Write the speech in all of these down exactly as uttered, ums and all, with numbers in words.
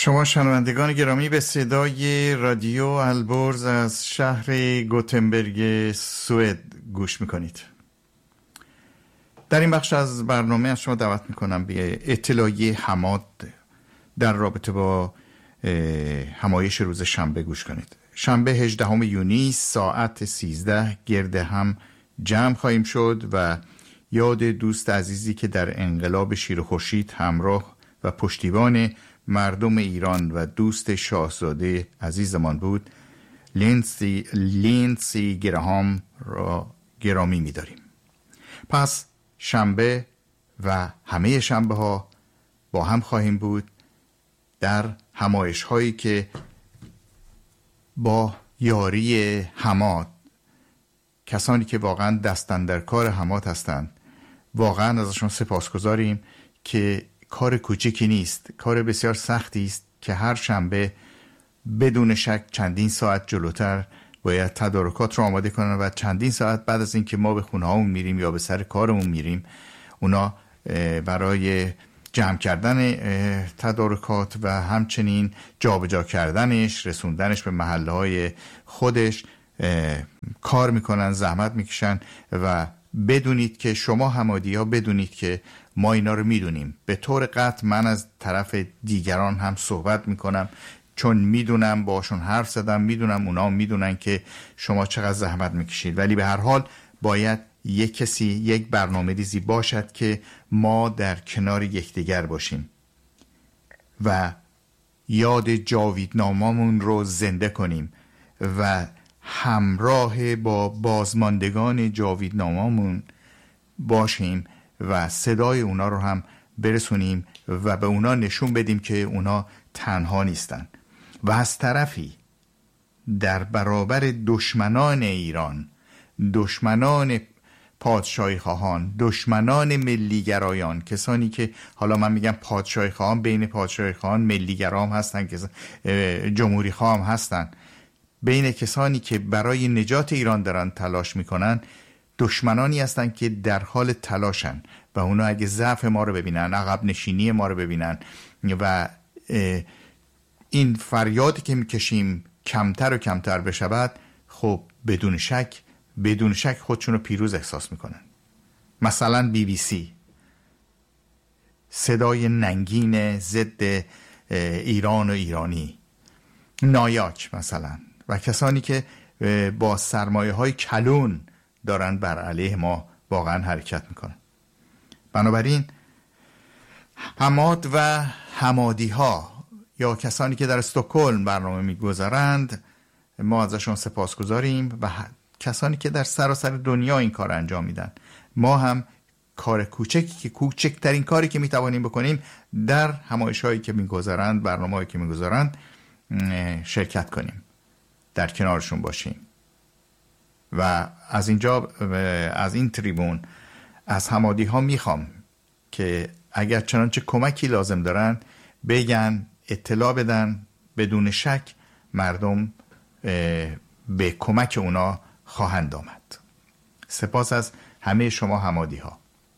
شما شنوندگان گرامی به صدای رادیو البرز از شهر گوتنبرگ سوئد گوش میکنید. در این بخش از برنامه از شما دعوت میکنم به اطلاعیه حماد در رابطه با همایش روز شنبه گوش کنید. شنبه هجدهم یونی ساعت سیزده گرد هم جمع خواهیم شد و یاد دوست عزیزی که در انقلاب شیر و خورشید همراه و پشتیبان مردم ایران و دوست شاهزاده عزیزمان بود، لینسی لینسی گراهام را گرامی می‌داریم. پس شنبه و همه شنبه ها با هم خواهیم بود در همایش هایی که با یاری حماد، کسانی که واقعا دستن در کار حماد هستند، واقعا ازشون سپاسگزاریم که کار کوچکی نیست، کار بسیار سختی است که هر شنبه بدون شک چندین ساعت جلوتر باید تدارکات رو آماده کنن و چندین ساعت بعد از اینکه ما به خونه هامون میریم یا به سر کارمون میریم، اونا برای جمع کردن تدارکات و همچنین جابجا کردنش، رسوندنش به محله های خودش کار میکنن، زحمت میکشن و بدونید که شما حمادی ها بدونید که ما اینا رو میدونیم. به طور قطع من از طرف دیگران هم صحبت میکنم چون میدونم، باشون حرف زدم، میدونم اونا میدونن که شما چقدر زحمت میکشید، ولی به هر حال باید یک کسی، یک برنامه ریزی باشد که ما در کنار یکدیگر باشیم و یاد جاویدناممون رو زنده کنیم و همراه با بازماندگان جاویدناممون باشیم و صدای اونا رو هم برسونیم و به اونا نشون بدیم که اونا تنها نیستن. و از طرفی در برابر دشمنان ایران، دشمنان پادشاهی خواهان، دشمنان ملیگرایان، کسانی که حالا من میگم پادشاهی خواهان، بین پادشاهی خواهان ملیگرا هم هستن، جمهوری خواه هم هستن، بین کسانی که برای نجات ایران دارن تلاش میکنن، دشمنانی هستن که در حال تلاشن و اونا اگه ضعف ما رو ببینن، عقب نشینی ما رو ببینن و این فریادی که میکشیم کمتر و کمتر بشود، خب بدون شک بدون شک خودشون رو پیروز احساس میکنن. مثلا بی بی سی صدای ننگین ضد ایران و ایرانی، نایاک مثلا و کسانی که با سرمایه های کلون دارن بر علیه ما واقعا حرکت میکنن. بنابراین حماد و حمادی ها یا کسانی که در استکهلم برنامه میگذارند، ما ازشون سپاسگزاریم و کسانی که در سراسر دنیا این کار انجام میدن. ما هم کار کوچکی که کوچکترین کاری که میتوانیم بکنیم در همایش هایی که میگذارند، برنامه هایی که میگذارند شرکت کنیم، در کنارشون باشیم و از اینجا، از این تریبون، از حمادی ها میخوام که اگر چنانچه کمکی لازم دارن بگن، اطلاع بدن. بدون شک مردم به کمک اونا خواهند آمد. سپاس از همه شما حمادی ها.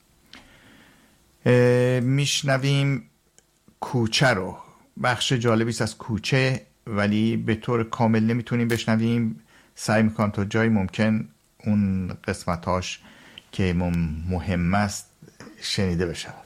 میشنویم کوچه رو، بخش جالبیست از کوچه، ولی به طور کامل نمیتونیم بشنویم. سعی میکنم تا جای ممکن اون قسمتاش که مهم است شنیده بشود.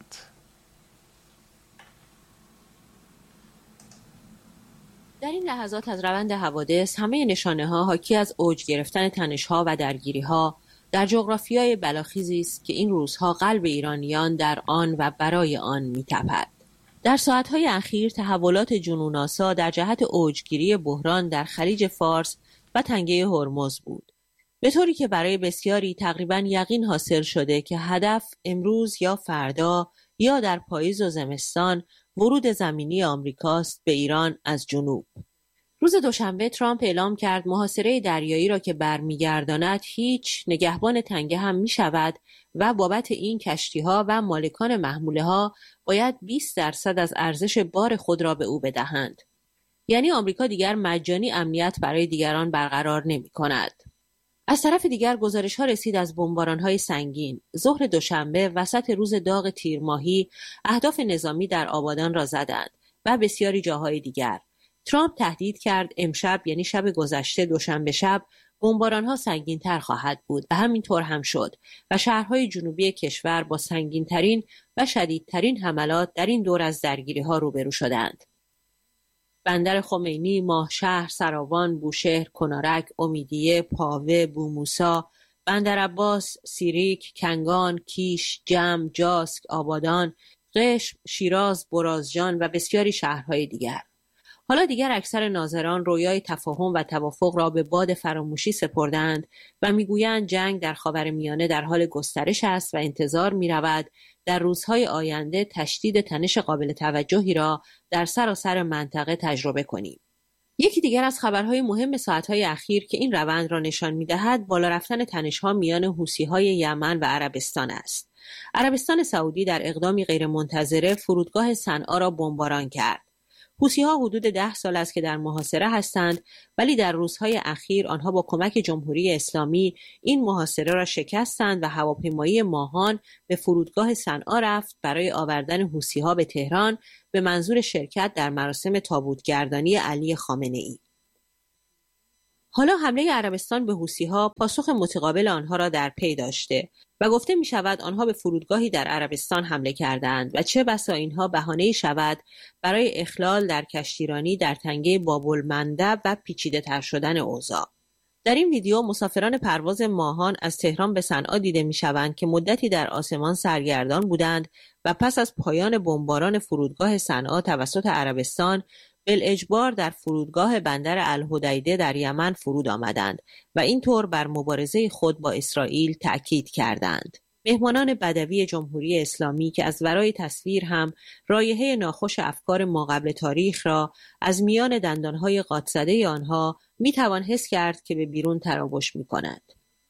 در این لحظات از روند حوادث همه نشانه ها حاکی از اوج گرفتن تنش ها و درگیری ها در جغرافیای بلاخیزی است که این روزها قلب ایرانیان در آن و برای آن میتپد. در ساعتهای اخیر تحولات جنون‌آسا در جهت اوجگیری بحران در خلیج فارس و تنگه هرمز بود، به طوری که برای بسیاری تقریباً یقین حاصل شده که هدف امروز یا فردا یا در پاییز و زمستان ورود زمینی آمریکاست به ایران از جنوب. روز دوشنبه ترامپ اعلام کرد محاصره دریایی را که برمیگرداند هیچ نگهبان تنگه هم می شود و بابت این کشتی‌ها و مالکان محموله‌ها باید بیست درصد از ارزش بار خود را به او بدهند. یعنی آمریکا دیگر مجانی امنیت برای دیگران برقرار نمی کند. از طرف دیگر گزارش‌ها رسید از بمباران‌های سنگین. ظهر دوشنبه وسط روز داغ تیر ماهی اهداف نظامی در آبادان را زدند و بسیاری جاهای دیگر. ترامپ تهدید کرد امشب یعنی شب گذشته دوشنبه شب بمباران‌ها سنگین‌تر خواهد بود و همینطور هم شد و شهرهای جنوبی کشور با سنگین‌ترین و شدیدترین حملات در این دور از درگیری‌ها روبرو شدند. بندر خمینی، ماهشهر، سراوان، بوشهر، کنارک، امیدیه، پاوه، بوموسا، بندر عباس، سیریک، کنگان، کیش، جم، جاسک، آبادان، قشم، شیراز، برازجان و بسیاری شهرهای دیگر. حالا دیگر اکثر ناظران رویای تفاهم و توافق را به باد فراموشی سپردند و میگویند جنگ در خاورمیانه در حال گسترش است و انتظار می‌رود در روزهای آینده تشدید تنش قابل توجهی را در سراسر منطقه تجربه کنیم. یکی دیگر از خبرهای مهم ساعتهای اخیر که این روند را نشان می‌دهد بالا رفتن تنش‌ها میان حوثی‌های یمن و عربستان است. عربستان سعودی در اقدامی غیرمنتظره فرودگاه صنعا را بمباران کرد. حوثی‌ها حدود ده سال است که در محاصره هستند، ولی در روزهای اخیر آنها با کمک جمهوری اسلامی این محاصره را شکستند و هواپیمایی ماهان به فرودگاه صنعا رفت برای آوردن حوثی‌ها به تهران به منظور شرکت در مراسم تابوتگردانی علی خامنه‌ای. حالا حمله عربستان به حوثی‌ها پاسخ متقابل آنها را در پی داشته و گفته می شود آنها به فرودگاهی در عربستان حمله کردند و چه بسا اینها بهانه‌ای شود برای اخلال در کشتیرانی در تنگه باب‌المندب و پیچیده تر شدن اوضاع. در این ویدیو مسافران پرواز ماهان از تهران به صنعا دیده می شوند که مدتی در آسمان سرگردان بودند و پس از پایان بمباران فرودگاه صنعا توسط عربستان بالاجبار در فرودگاه بندر الحدیده در یمن فرود آمدند و اینطور بر مبارزه خود با اسرائیل تأکید کردند. مهمانان بدوی جمهوری اسلامی که از ورای تصویر هم رایحه ناخوش افکار ماقبل تاریخ را از میان دندانهای قات‌زده آنها میتوان حس کرد که به بیرون تراوش میکند.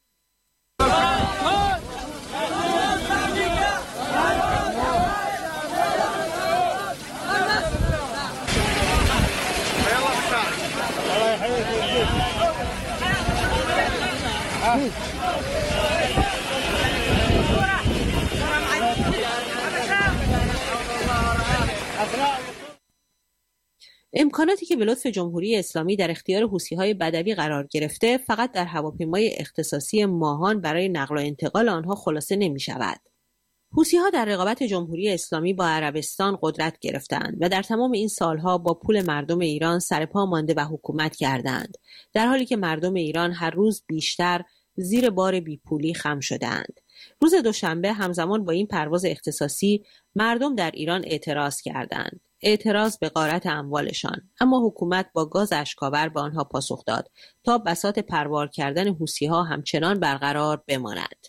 امکاناتی که به لطف جمهوری اسلامی در اختیار حوثی‌های بدوی قرار گرفته فقط در هواپیمای اختصاصی ماهان برای نقل و انتقال آنها خلاصه نمی شود. حوثی‌ها در رقابت جمهوری اسلامی با عربستان قدرت گرفتند و در تمام این سالها با پول مردم ایران سرپا مانده و حکومت کردند، در حالی که مردم ایران هر روز بیشتر زیر بار بیپولی خم شدند. روز دوشنبه همزمان با این پرواز اختصاصی مردم در ایران اعتراض کردند. اعتراض به غارت اموالشان، اما حکومت با گاز اشک‌آور به آنها پاسخ داد تا بساط پروار کردن حوثی‌ها همچنان برقرار بماند.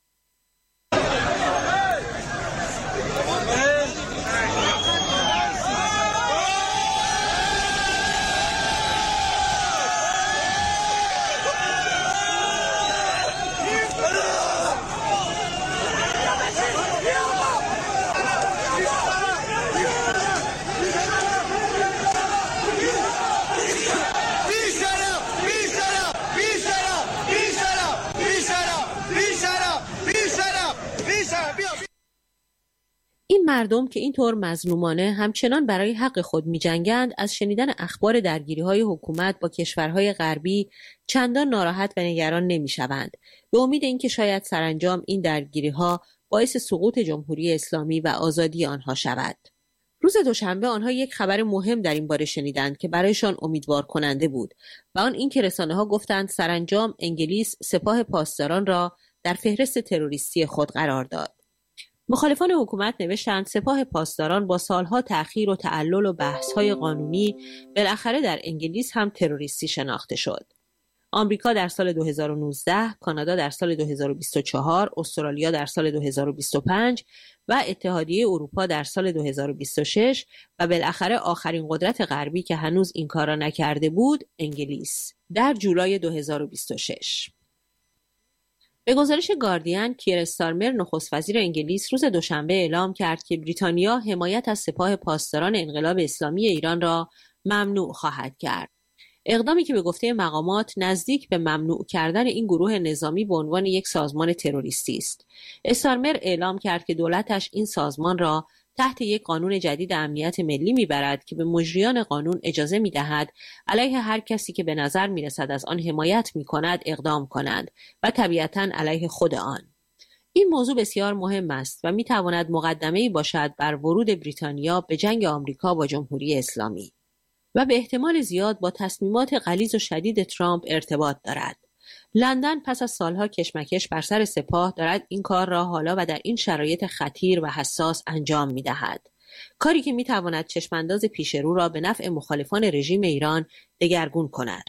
این مردم که اینطور مظلومانه همچنان برای حق خود می‌جنگند، از شنیدن اخبار درگیری‌های حکومت با کشورهای غربی چندان ناراحت و نگران نمی‌شوند، به امید اینکه شاید سرانجام این درگیری‌ها باعث سقوط جمهوری اسلامی و آزادی آنها شود. روز دوشنبه آنها یک خبر مهم در این باره شنیدند که برایشان امیدوار کننده بود و آن این که رسانه‌ها گفتند سرانجام انگلیس سپاه پاسداران را در فهرست تروریستی خود قرار داد. مخالفان حکومت نوشتند سپاه پاسداران با سالها تأخیر و تعلل و بحث‌های قانونی بالاخره در انگلیس هم تروریستی شناخته شد. آمریکا در سال دو هزار و نوزده، کانادا در سال دو هزار و بیست و چهار، استرالیا در سال دو هزار و بیست و پنج و اتحادیه اروپا در سال دو هزار و بیست و شش و بالاخره آخرین قدرت غربی که هنوز این کارا نکرده بود، انگلیس، در جولای دو هزار و بیست و شش. به گزارش گاردین، کیر استارمر نخست وزیر انگلیس روز دوشنبه اعلام کرد که بریتانیا حمایت از سپاه پاسداران انقلاب اسلامی ایران را ممنوع خواهد کرد. اقدامی که به گفته مقامات نزدیک به ممنوع کردن این گروه نظامی به عنوان یک سازمان تروریستی است. استارمر اعلام کرد که دولتش این سازمان را تحت یک قانون جدید امنیت ملی میبرد که به مجریان قانون اجازه میدهد علیه هر کسی که به نظر میرسد از آن حمایت میکند اقدام کنند و طبیعتاً علیه خود آن. این موضوع بسیار مهم است و میتواند مقدمه‌ای باشد بر ورود بریتانیا به جنگ آمریکا با جمهوری اسلامی و به احتمال زیاد با تصمیمات غلیظ و شدید ترامپ ارتباط دارد. لندن پس از سالها کشمکش بر سر سپاه دارد این کار را حالا و در این شرایط خطیر و حساس انجام می‌دهد. کاری که می‌تواند چشمانداز پیشرو را به نفع مخالفان رژیم ایران دگرگون کند.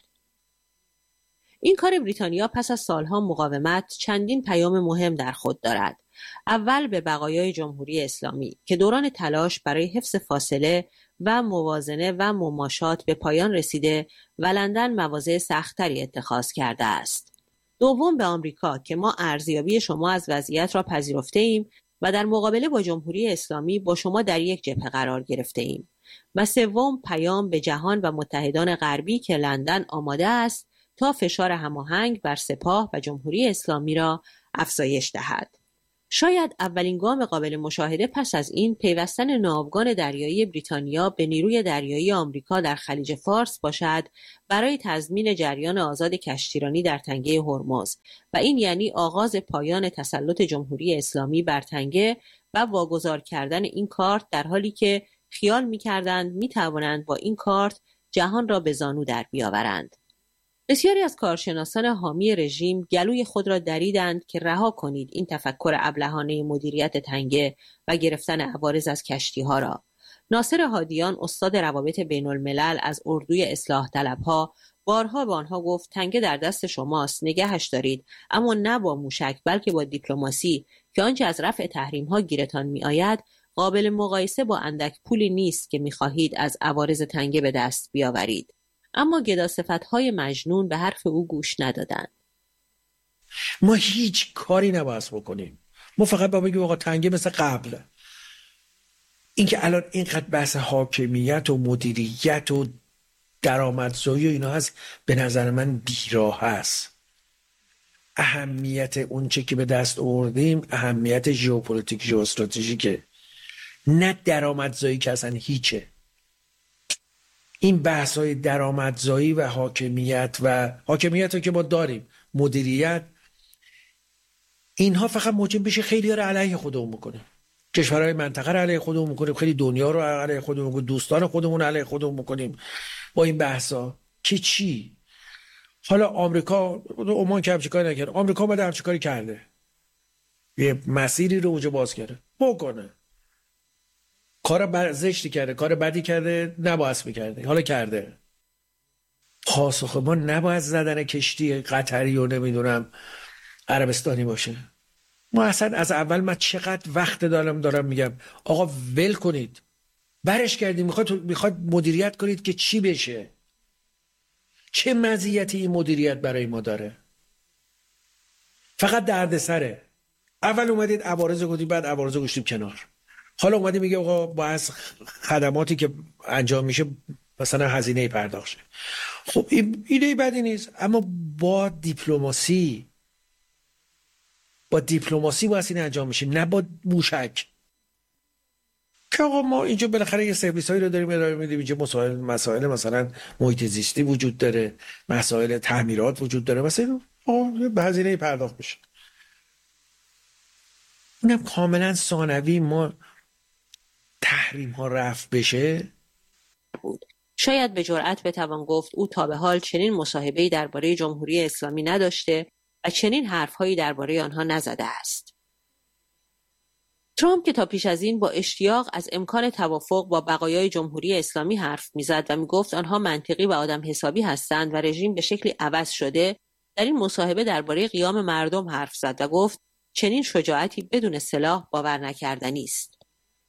این کار بریتانیا پس از سالها مقاومت چندین پیام مهم در خود دارد. اول به بقایای جمهوری اسلامی که دوران تلاش برای حفظ فاصله و موازنه و مماشات به پایان رسیده و لندن مواضع سخت‌تری اتخاذ کرده است. دوم به آمریکا که ما ارزیابی شما از وضعیت را پذیرفته ایم و در مقابله با جمهوری اسلامی با شما در یک جبهه قرار گرفته ایم. و سوم پیام به جهان و متحدان غربی که لندن آماده است تا فشار هماهنگ بر سپاه و جمهوری اسلامی را افزایش دهد. شاید اولین گام قابل مشاهده پس از این پیوستن ناوگان دریایی بریتانیا به نیروی دریایی آمریکا در خلیج فارس باشد برای تضمین جریان آزاد کشتیرانی در تنگه هرمز و این یعنی آغاز پایان تسلط جمهوری اسلامی بر تنگه و واگذار کردن این کارت در حالی که خیال می‌کردند می‌توانند با این کارت جهان را به زانو در بیاورند. بسیاری از کارشناسان حامی رژیم گلوی خود را دریدند که رها کنید این تفکر ابلهانه مدیریت تنگه و گرفتن عوارض از کشتی‌ها را. ناصر هادیان استاد روابط بین الملل از اردوی اصلاح طلبها بارها به آنها گفت تنگه در دست شماست، نگهش دارید، اما نه با موشک بلکه با دیپلماسی که آنچه از رفع تحریم‌ها گیرتان می‌آید قابل مقایسه با اندک پولی نیست که می‌خواهید از عوارض تنگه به دست بیاورید. اما گداصفت‌های مجنون به حرف او گوش ندادند. ما هیچ کاری نباید بکنیم. ما فقط باید بگیم آقا تنگه مثل قبل. اینکه الان اینقدر بحث حاکمیت و مدیریت و درآمدزایی و اینا هست به نظر من بیراه هست. اهمیت اون چه که به دست آوردیم اهمیت ژئوپلیتیک ژئواستراتژیکه، نه درآمدزایی که اصلا هیچه. این بحث های درآمدزایی و حاکمیت و حاکمیت رو که ما داریم، مدیریت، اینها فقط موجب بشه خیلی رو علیه خودمون میکنه، کشورهای منطقه رو علیه خودمون میکنیم، خیلی دنیا رو علیه خودمون میکنیم، دوستان خودمون علیه خودمون میکنیم با این بحثا که چی؟ حالا آمریکا عمان که همچین کاری نکرده، آمریکا باید همچین کاری کرده، یه مسیری رو اونجا باز کرده، بکنه. کار زشتی کرده، کار بدی کرده، نباید میکرده، حالا کرده. پاسخ ما نباید زدن کشتی قطری و نمیدونم عربستانی باشه. ما اصلا از اول من چقدر وقت دارم دارم میگم آقا ول کنید، برش کردیم، میخواد میخواد مدیریت کنید که چی بشه؟ چه مزیتی این مدیریت برای ما داره؟ فقط دردسره. اول اومدید عوارض گفتید، بعد عوارض گذاشتیم کنار. حالا اومدی میگه آقا با خدماتی که انجام میشه مثلا هزینه پرداخت شه. خب این ایده بدی نیست، اما با دیپلماسی با دیپلماسی باید این انجام میشه، نه با موشک. که آقا ما اینجا بالاخره یه سرویس هایی رو داریم ارائه میدیم، اینجا مسائل مسائل مثلا محیط زیستی وجود داره، مسائل تعمیرات وجود داره، مثلا آقا به هزینه پرداخت بشه. اونم کاملا ثانوی. ما تحریم ها رفع بشه بود. شاید به جرئت بتوان گفت او تا به حال چنین مصاحبه‌ای درباره جمهوری اسلامی نداشته و چنین حرف‌هایی درباره آنها نزده است. ترامپ که تا پیش از این با اشتیاق از امکان توافق با بقایای جمهوری اسلامی حرف میزد و میگفت آنها منطقی و آدم حسابی هستند و رژیم به شکلی عوض شده، در این مصاحبه درباره قیام مردم حرف زد و گفت چنین شجاعتی بدون سلاح باور نکردنی است.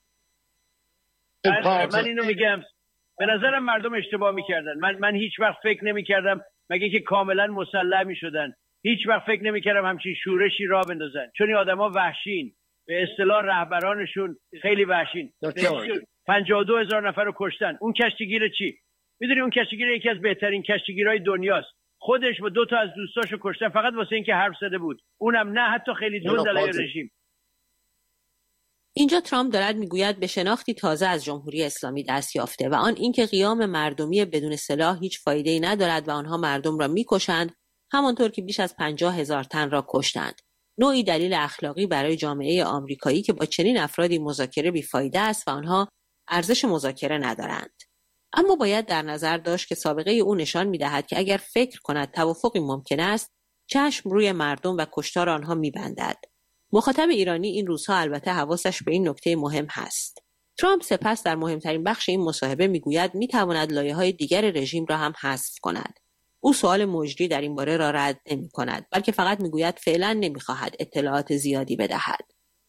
من اینو میگم، به نظرم مردم اشتباه میکردن. من من هیچ وقت فکر نمیکردم مگه که کاملا مسلح میشدن، هیچ وقت فکر نمیکردم همچین شورشی راه بندازن، چون این آدما وحشین، به اصطلاح رهبرانشون خیلی وحشین. پنجاه و دو هزار نفر رو کشتن. اون کشتیگیر چی؟ میدونی اون کشتیگیر یکی از بهترین کشتیگیرهای دنیاست. خودش با دو تا از دوستاشو کشتن فقط واسه اینکه حرف زده بود، اونم نه حتی خیلی تند علیه رژیم. اینجا ترامپ دارد میگوید به شناختی تازه از جمهوری اسلامی دست یافته و آن اینکه قیام مردمی بدون سلاح هیچ فایده‌ای ندارد و آنها مردم را میکشند، همانطور که بیش از پنجاه هزار تن را کشتند. نوعی دلیل اخلاقی برای جامعه آمریکایی که با چنین افرادی مذاکره بیفایده است و آنها ارزش مذاکره ندارند. اما باید در نظر داشت که سابقه او نشان می‌دهد که اگر فکر کند توافقی ممکن است، چشم روی مردم و کشتار آنها می‌بندد. مخاطب ایرانی این روزها البته حواسش به این نکته مهم هست. ترامپ سپس در مهمترین بخش این مصاحبه می‌گوید می‌تواند لایه‌های دیگر رژیم را هم حذف کند. او سوال مجری در این باره را رد نمی‌کند، بلکه فقط می‌گوید فعلا نمی‌خواهد اطلاعات زیادی بدهد.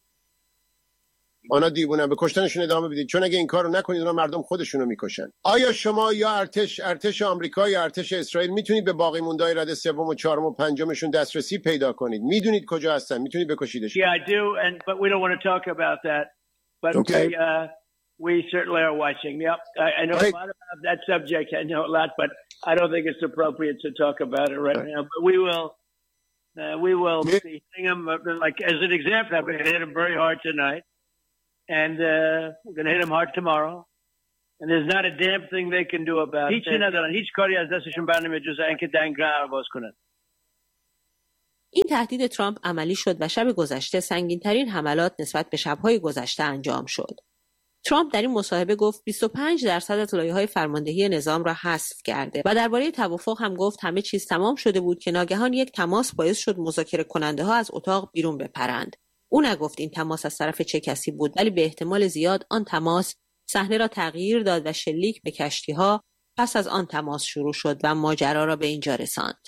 آنها دیوونن، به کشتنشون ادامه بدید، چون اگه این کارو نکنید اونا مردم خودشونو میکشن. آیا شما یا ارتش ارتش آمریکا یا ارتش اسرائیل میتونید به باقی مونده‌های رده سوم و چهارم و پنجمشون دسترسی پیدا کنید؟ میدونید کجا هستن، میتونید بکشیدشون. Yeah, I do, and but we don't want to talk about that. But okay. we, uh, we certainly are watching. Yep, I, I know hey. a lot about that subject. I know a lot, but I don't think it's appropriate to talk about it right now. But we will, uh, we will yeah. be hitting them. Like as an example, I'm going to hit them very hard tonight. And uh, we're going to hit them hard tomorrow. And there's not a damn thing they can do about it. هیچی ندارن. هیچ کاری از دستشون برنمیاد جز اینکه دنگرا باز کنن. این تهدید ترامپ عملی شد و شب گذشته سنگین‌ترین حملات نسبت به شب‌های گذشته انجام شد. ترامپ در این مصاحبه گفت بیست و پنج درصد از لایه‌های فرماندهی نظام را حذف کرده و درباره توافق هم گفت همه چیز تمام شده بود که ناگهان یک تماس باعث شد مذاکره کننده‌ها از اتاق بیرون بپرند. او نگفت این تماس از طرف چه کسی بود، ولی به احتمال زیاد آن تماس صحنه را تغییر داد و شلیک به کشتی‌ها پس از آن تماس شروع شد و ماجرا را به اینجا رساند.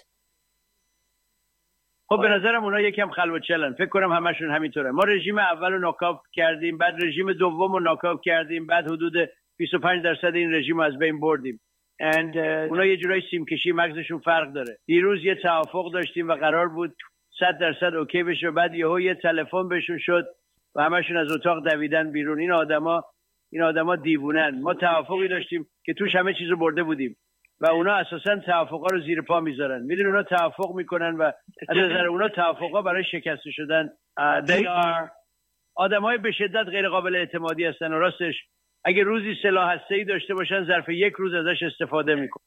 خب به نظرم اونا یکم خلوتچلن. فکر کنم همشون همینطوره. ما رژیم اول رو ناکاپ کردیم، بعد رژیم دوم رو ناکاپ کردیم، بعد حدود بیست و پنج درصد این رژیم رو از بین بردیم. and uh, اونا یه جورایی سیم کشی مغزشون فرق داره. دیروز یه توافق داشتیم و قرار بود صد درصد اوکی بشه، بعد یهو یه تلفن بهشون شد و همشون از اتاق دویدن بیرون. این آدما این آدما دیوونن. ما توافقی داشتیم که توش همه چیزو برده بودیم و اونا اساسا توافقا رو زیر پا میذارن. میدونن اونا توافق میکنن و از نظر اونا توافقا برای شکست شدن uh, they are آدمای به شدت غیر قابل اعتمادی هستن و راستش اگه روزی سلاح هسته‌ای داشته باشن ظرف یک روز ازش استفاده میکنن.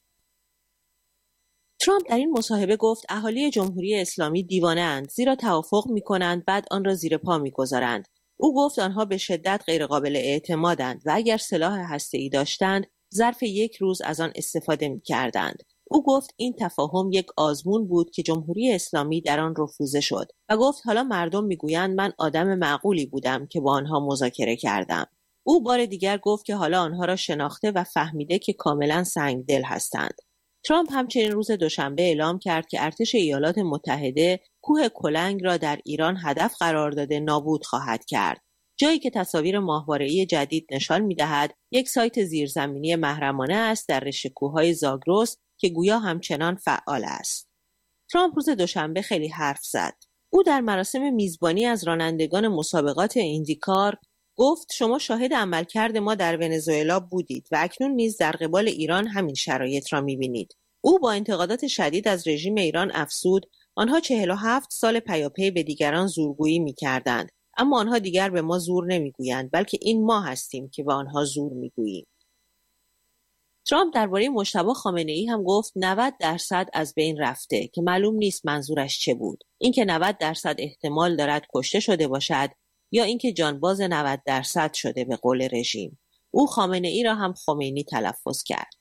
ترامپ در این مصاحبه گفت اهالی جمهوری اسلامی دیوانه اند، زیرا توافق میکنند بعد آن را زیر پا میگذارند. او گفت آنها به شدت غیر قابل اعتمادند و اگر سلاح هسته‌ای داشتند ظرف یک روز از آن استفاده میکردند. او گفت این تفاهم یک آزمون بود که جمهوری اسلامی در آن رفوزه شد و گفت حالا مردم میگویند من آدم معقولی بودم که با آنها مذاکره کردم. او بار دیگر گفت که حالا آنها را شناخته و فهمیده که کاملا سنگدل هستند. ترامپ همچنین روز دوشنبه اعلام کرد که ارتش ایالات متحده کوه کلنگ را در ایران هدف قرار داده نابود خواهد کرد. جایی که تصاویر ماهواره‌ای جدید نشان می‌دهد یک سایت زیرزمینی محرمانه است در رشته کوههای زاگرس که گویا همچنان فعال است. ترامپ روز دوشنبه خیلی حرف زد. او در مراسم میزبانی از رانندگان مسابقات ایندیکار گفت شما شاهد عملکرد ما در ونزوئلا بودید و اکنون نیز در قبال ایران همین شرایط را می‌بینید. او با انتقادات شدید از رژیم ایران افزود آنها چهل و هفت سال پیاپی به دیگران زورگویی می‌کردند، اما آنها دیگر به ما زور نمی‌گویند، بلکه این ما هستیم که به آنها زور می‌گوییم. ترامپ درباره مجتبی خامنه‌ای هم گفت نود درصد از بین رفته که معلوم نیست منظورش چه بود. اینکه نود درصد احتمال دارد کشته شده باشد یا اینکه جانباز نود درصد شده به قول رژیم. او خامنه‌ای را هم خمینی تلفظ کرد.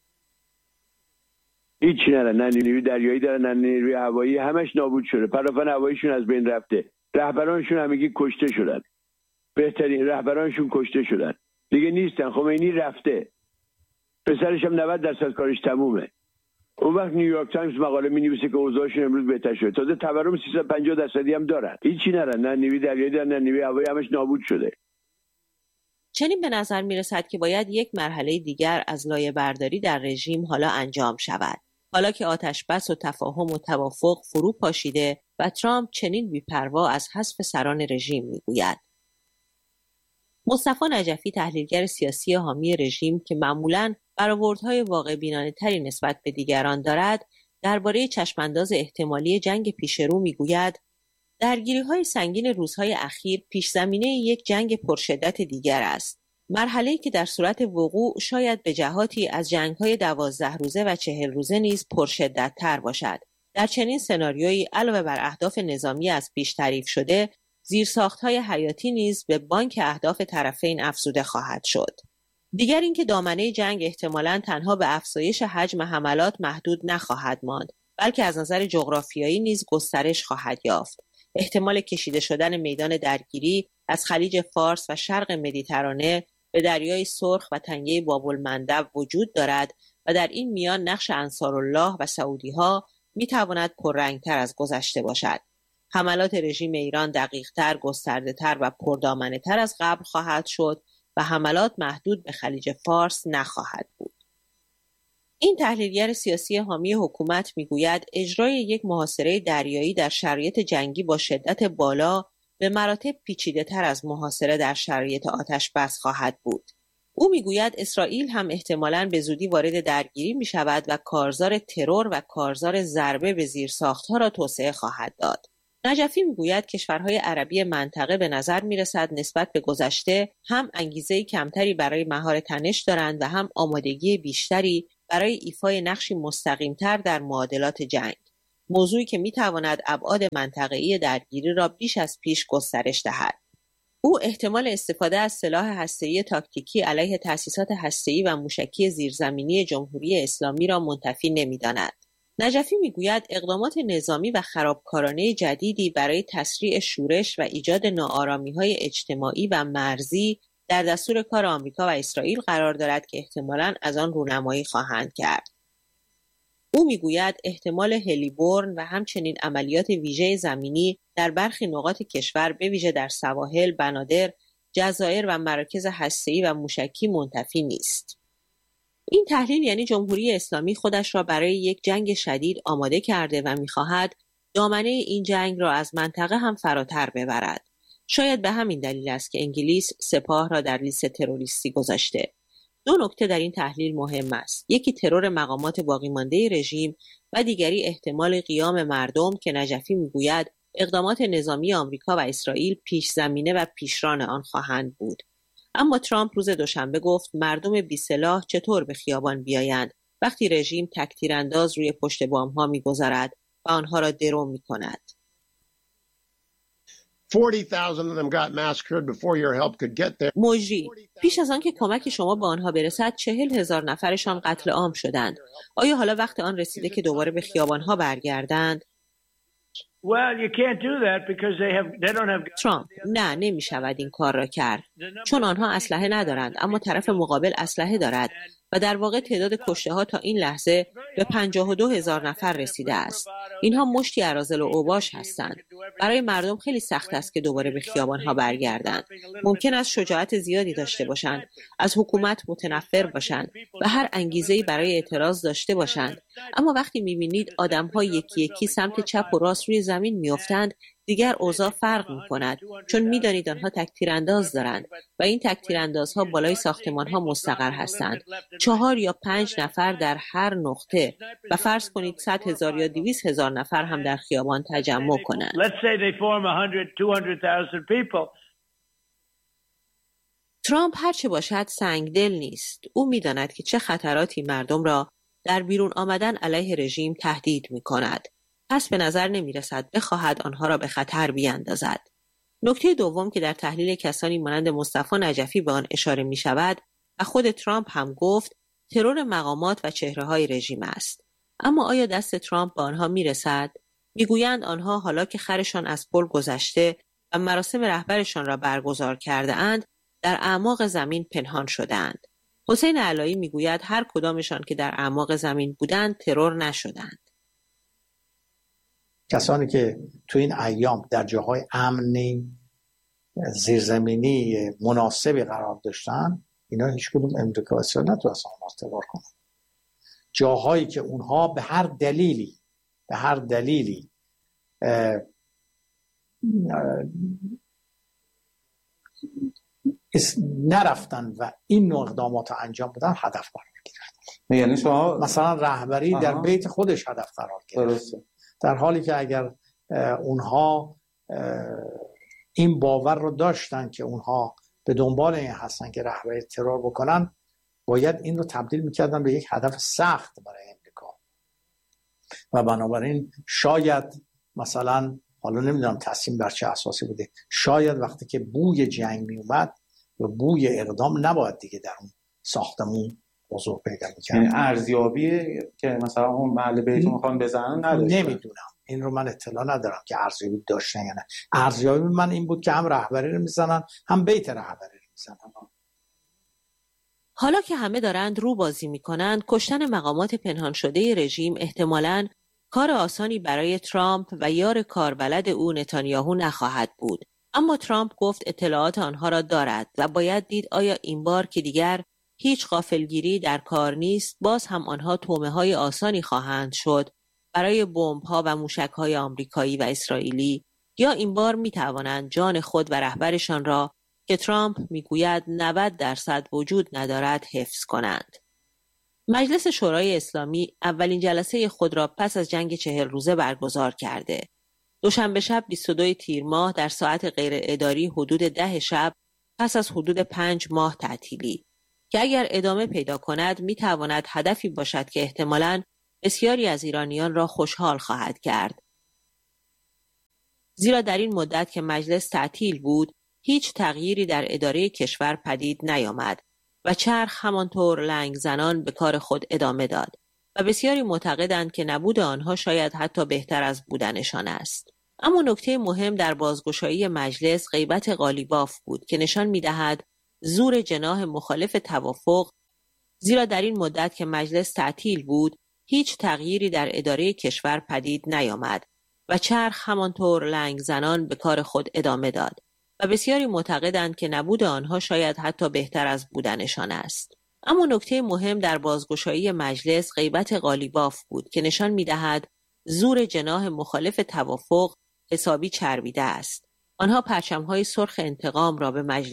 هیچی ندارن، نه نیروی دریایی دارن نه نیروی هوایی، همش نابود شده. پرافن هواییشون از بین رفته. رهبرانشون همگی کشته شدن. بهترین رهبرانشون کشته شدن. دیگه نیستن. خمینی رفته. پسرش هم نود درصد کارش تمومه. اون وقت نیویورک تایمز مقاله می‌نویسه که اوضاعشون امروز بهتر شده. تازه تورم سیصد و پنجاه درصدی هم دارن. هیچی ندارن، نه نیروی دریایی دارن نه نیروی هوایی، همش نابود شده. چنین به نظر می‌رسد که باید یک مرحله دیگر از لایه برداری در رژیم حالا انجام شود. حالا که آتش بس و تفاهم و توافق فرو پاشیده و ترامپ چنین بی‌پروا از حذف سران رژیم میگوید. مصطفی نجفی تحلیلگر سیاسی حامی رژیم که معمولاً برآوردهای واقع بینانه تری نسبت به دیگران دارد، درباره چشمانداز احتمالی جنگ پیش رو میگوید درگیری‌های سنگین روزهای اخیر پیش زمینه یک جنگ پرشدت دیگر است. مرحله‌ای که در صورت وقوع شاید به جهاتی از جنگ‌های دوازده روزه و چهل روزه نیز پرشدت‌تر باشد. در چنین سناریویی علاوه بر اهداف نظامی از پیش تعریف شده، زیرساخت‌های حیاتی نیز به بانک اهداف طرفین افزوده خواهد شد. دیگر اینکه دامنه جنگ احتمالاً تنها به افزایش حجم حملات محدود نخواهد ماند، بلکه از نظر جغرافیایی نیز گسترش خواهد یافت. احتمال کشیده شدن میدان درگیری از خلیج فارس و شرق مدیترانه به دریای سرخ و تنگه باب‌المندب وجود دارد و در این میان نقش انصارالله و سعودی‌ها می‌تواند پررنگ‌تر از گذشته باشد. حملات رژیم ایران دقیق‌تر، گسترده‌تر و پردامنه‌تر از قبل خواهد شد و حملات محدود به خلیج فارس نخواهد بود. این تحلیلگر سیاسی حامی حکومت میگوید اجرای یک محاصره دریایی در شرایط جنگی با شدت بالا به مراتب پیچیده‌تر از محاصره در شرایط آتش بس خواهد بود. او میگوید اسرائیل هم احتمالاً به زودی وارد درگیری میشود و کارزار ترور و کارزار ضربه به زیرساخت‌ها را توسعه خواهد داد. نجفی میگوید کشورهای عربی منطقه به نظر میرسد نسبت به گذشته هم انگیزه کمتری برای مهار تنش دارند و هم آمادگی بیشتری برای ایفای نقشی مستقیمتر در معادلات جنگ، موضوعی که میتواند ابعاد منطقه‌ای درگیری را بیش از پیش گسترش دهد. او احتمال استفاده از سلاح هسته‌ای تاکتیکی علیه تأسیسات هسته‌ای و موشکی زیرزمینی جمهوری اسلامی را منتفی نمی‌داند. نجفی میگوید اقدامات نظامی و خرابکارانه جدیدی برای تسریع شورش و ایجاد ناآرامی‌های اجتماعی و مرزی در دستور کار آمریکا و اسرائیل قرار دارد که احتمالاً از آن رونمایی خواهند کرد. او میگوید احتمال هلیبورن و همچنین عملیات ویژه زمینی در برخی نقاط کشور به ویژه در سواحل، بنادر، جزایر و مراکز هسته‌ای و موشکی منتفی نیست. این تحلیل یعنی جمهوری اسلامی خودش را برای یک جنگ شدید آماده کرده و می‌خواهد دامنه این جنگ را از منطقه هم فراتر ببرد. شاید به همین دلیل است که انگلیس سپاه را در لیست تروریستی گذاشته. دو نکته در این تحلیل مهم است. یکی ترور مقامات باقی مانده رژیم و دیگری احتمال قیام مردم که نجفی میگوید اقدامات نظامی آمریکا و اسرائیل پیش زمینه و پیشران آن خواهند بود. اما ترامپ روز دوشنبه گفت مردم بی سلاح چطور به خیابان بیایند وقتی رژیم تک‌تیرانداز روی پشت بام‌ها می‌گذارد و آنها را درو می‌کند. مجری پیش از آن که کمک شما به آنها برسد چهل هزار نفرشان قتل عام شدند. آیا حالا وقت آن رسیده که دوباره به خیابانها برگردند؟ ترامپ: نه، نمی شود این کار را کرد چون آنها اسلحه ندارند اما طرف مقابل اسلحه دارد و در واقع تعداد کشته ها تا این لحظه به پنجاه و دو هزار نفر رسیده است. اینها مشتی اراذل و اوباش هستند. برای مردم خیلی سخت است که دوباره به خیابان ها برگردند. ممکن است شجاعت زیادی داشته باشند، از حکومت متنفر باشند و هر انگیزه‌ای برای اعتراض داشته باشند، اما وقتی می‌بینید آدم‌ها یکی یکی سمت چپ و راست روی زمین می‌افتند، دیگر اوضاع فرق می‌کند، چون می‌دانید آنها تک‌تیرانداز دارند و این تک‌تیراندازها بالای ساختمان‌ها مستقر هستند، چهار یا پنج نفر در هر نقطه و فرض کنید صد هزار یا دویست هزار نفر هم در خیابان تجمع کنند. ترامپ هرچه باشد سنگدل نیست. او می‌داند که چه خطراتی مردم را در بیرون آمدن علیه رژیم تهدید می‌کند. پس به نظر نمی‌رسد بخواهد آنها را به خطر بیاندازد. نکته دوم که در تحلیل کسانی مانند مصطفی نجفی به آن اشاره می‌شود و خود ترامپ هم گفت، ترور مقامات و چهره‌های رژیم است. اما آیا دست ترامپ به آنها می‌رسد؟ می‌گویند آنها حالا که خرشان از پل گذشته و مراسم رهبرشان را برگزار کرده‌اند، در اعماق زمین پنهان شدند. حسین علایی می‌گوید هر کدامشان که در اعماق زمین بودند ترور نشدند. کسانی که تو این ایام در جاهای امنی زیرزمینی مناسبی قرار داشتن، اینا هیچ کدوم امریکا و اسرائیل نتونستن اونها ترور کنن. جاهایی که اونها به هر دلیلی به هر دلیلی اه اه نرفتن و این نوع اقدامات انجام بدن، هدف قرار گرفتن. یعنی شما مثلا رهبری آها. در بیت خودش هدف قرار گرفت. در حالی که اگر اونها این باور رو داشتن که اونها به دنبال این هستن که رهبری ترور بکنن، باید این رو تبدیل میکردن به یک هدف سخت برای امریکا و بنابراین شاید مثلا، حالا نمیدونم تصمیم بر چه اساسی بوده، شاید وقتی که بوی جنگ میومد و بوی اقدام، نباید دیگه در اون ساختمون حضور پیدا میکرد. یعنی ارزیابی که مثلا اون محل بهتون میخوان بزنن نداشتن؟ نمیدونم، این رو من اطلاع ندارم که ارزیابی داشتن یا نه. ارزیابی من این بود که هم رهبری رو میزنن هم بیت رهبری رو میزنن. حالا که همه دارند رو بازی میکنند، کشتن مقامات پنهان شده رژیم احتمالاً کار آسانی برای ترامپ و یار کاربلد او نتانیاهو نخواهد بود. اما ترامپ گفت اطلاعات آنها را دارد و باید دید آیا این بار که دیگر هیچ غافلگیری در کار نیست، باز هم آنها طعمه‌های آسانی خواهند شد برای بمب‌ها و موشک‌های آمریکایی و اسرائیلی، یا این بار می‌توانند جان خود و رهبرشان را که ترامپ میگوید نود درصد وجود ندارد حفظ کنند. مجلس شورای اسلامی اولین جلسه خود را پس از جنگ چهل روزه برگزار کرده. دوشنبه شب بیست و دو تیر ماه در ساعت غیر اداری حدود ده شب پس از حدود پنج ماه تعطیلی که اگر ادامه پیدا کند میتواند هدفی باشد که احتمالاً بسیاری از ایرانیان را خوشحال خواهد کرد. زیرا در این مدت که مجلس تعطیل بود، هیچ تغییری در اداره کشور پدید نیامد و چرخ همانطور لنگ زنان به کار خود ادامه داد و بسیاری معتقدند که نبود آنها شاید حتی بهتر از بودنشان است. اما نکته مهم در بازگشایی مجلس غیبت قالیباف بود که نشان می‌دهد زور جناح مخالف توافق، زیرا در این مدت که مجلس تعطیل بود، هیچ تغییری در اداره کشور پدید نیامد و چرخ همانطور لنگ زنان به کار خود ادامه داد و بسیاری معتقدند که نبود آنها شاید حتی بهتر از بودنشان است. اما نکته مهم در بازگشایی مجلس غیبت قالیباف بود که نشان می‌دهد زور جناح مخالف توافق حسابی چربیده است. آنها پرچم‌های سرخ انتقام را به مجلس